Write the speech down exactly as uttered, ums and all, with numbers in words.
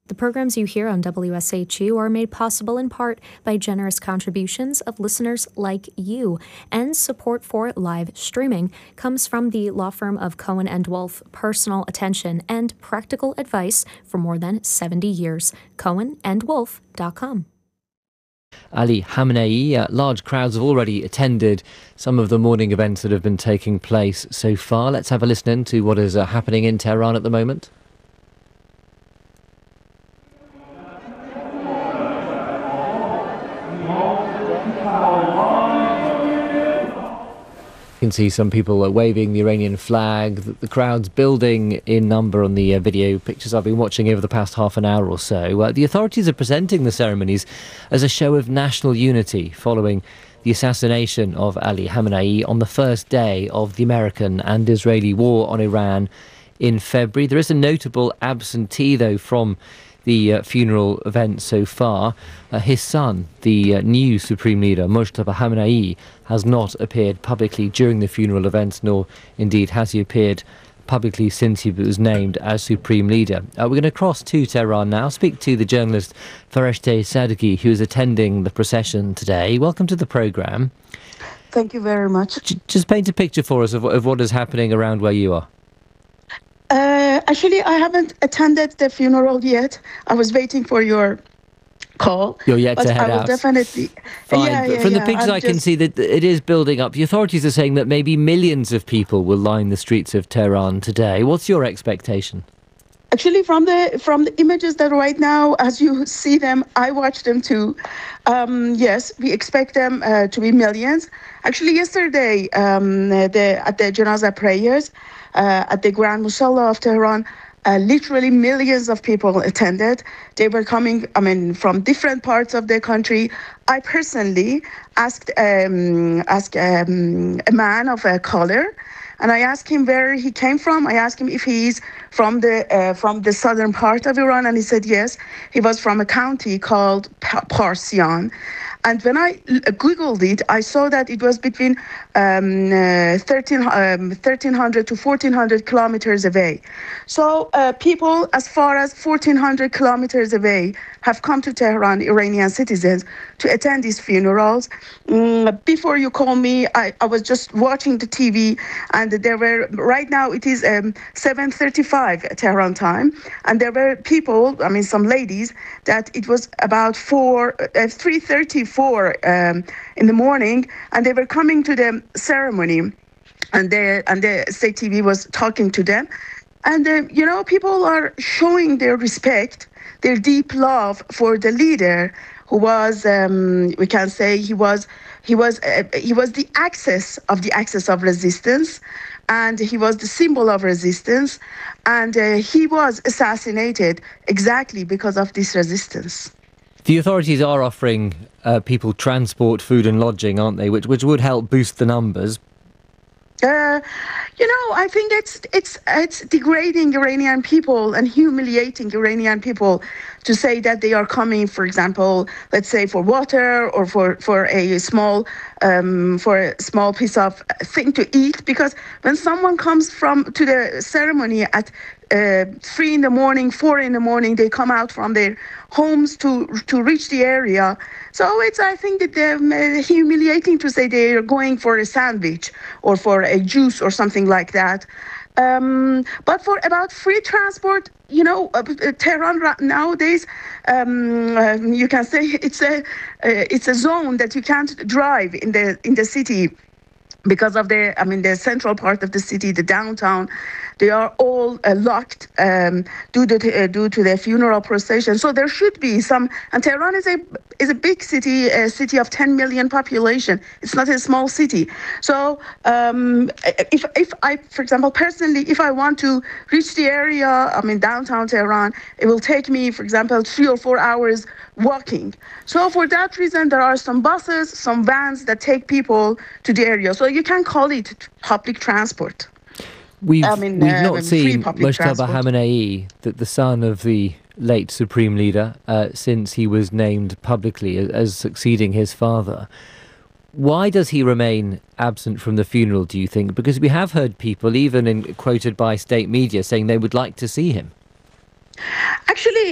The programs you hear on W S H U are made possible in part by generous contributions of listeners like you, and support for live streaming comes from the law firm of Cohen and Wolfe, personal attention and practical advice for more than seventy years. cohen and wolfe dot com. Ali Khamenei, uh, large crowds have already attended some of the morning events that have been taking place so far. Let's have a listen to what is uh, happening in Tehran at the moment. You can see some people uh, waving the Iranian flag, the, the crowd's building in number on the uh, video pictures I've been watching over the past half an hour or so. Uh, the authorities are presenting the ceremonies as a show of national unity following the assassination of Ali Khamenei on the first day of the American and Israeli war on Iran in February. There is a notable absentee, though, from the uh, funeral event so far. Uh, his son, the uh, new Supreme Leader, Mojtaba Khamenei, has not appeared publicly during the funeral event, nor indeed has he appeared publicly since he was named as Supreme Leader. Uh, we're going to cross to Tehran now, speak to the journalist Fereshteh Sadeghi, who is attending the procession today. Welcome to the programme. Thank you very much. J- just paint a picture for us of, of what is happening around where you are. Uh, actually, I haven't attended the funeral yet. I was waiting for your call. You're yet but to head I will out. Definitely. Fine. Yeah, yeah, From yeah. the pictures I'm I can just... see that it is building up. The authorities are saying that maybe millions of people will line the streets of Tehran today. What's your expectation? Actually, from the from the images that right now, as you see them, I watch them too. Um, yes, we expect them uh, to be millions. Actually, yesterday, um, the, at the Janazah prayers uh, at the Grand Musalla of Tehran, Uh, literally millions of people attended. They were coming, I mean, from different parts of the country. I personally asked um, asked um, a man of a color, and I asked him where he came from. I asked him if he's from the uh, from the southern part of Iran, and he said yes. He was from a county called pa- Parsian. And when I Googled it, I saw that it was between um, uh, thirteen, um, thirteen hundred to fourteen hundred kilometers away. So uh, people as far as fourteen hundred kilometers away have come to Tehran, Iranian citizens, to attend these funerals. Mm, before you call me, I, I was just watching the T V, and there were, right now it is um, seven thirty-five Tehran time, and there were people, I mean some ladies, that it was about four, uh, three thirty-four um, in the morning, and they were coming to the ceremony, and the and the state T V was talking to them, and uh, you know, people are showing their respect, their deep love for the leader, who was, um, we can say, he was he was uh, he was the axis of the axis of resistance, and he was the symbol of resistance, and uh, he was assassinated exactly because of this resistance. The authorities are offering uh, people transport, food and lodging, aren't they, which which would help boost the numbers. Uh, you know, I think it's it's it's degrading Iranian people and humiliating Iranian people to say that they are coming, for example, let's say for water or for for a small um, for a small piece of thing to eat. Because when someone comes from to the ceremony at uh, three in the morning, four in the morning, they come out from their homes to to reach the area. So it's, I think that they're uh, humiliating to say they are going for a sandwich or for a juice or something like that. Um, but for about free transport, you know, uh, Tehran nowadays, um, uh, you can say it's a uh, it's a zone that you can't drive in the in the city because of the, I mean, the central part of the city, the downtown. They are all uh, locked um, due to uh, due to the funeral procession. So there should be some. And Tehran is a is a big city, a city of ten million population. It's not a small city. So um, if if I, for example, personally, if I want to reach the area, I mean downtown Tehran, it will take me, for example, three or four hours walking. So for that reason, there are some buses, some vans that take people to the area. So you can call it public transport. We've, I mean, we've uh, not seen Mojtaba transport. Khamenei, the, the son of the late Supreme Leader, uh, since he was named publicly as, as succeeding his father. Why does he remain absent from the funeral, do you think? Because we have heard people, even in, quoted by state media, saying they would like to see him. Actually,